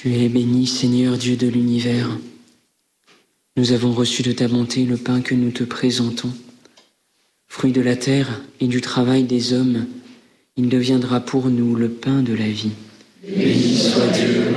Tu es béni, Seigneur Dieu de l'univers. Nous avons reçu de ta bonté le pain que nous te présentons. Fruit de la terre et du travail des hommes, il deviendra pour nous le pain de la vie. Béni soit Dieu,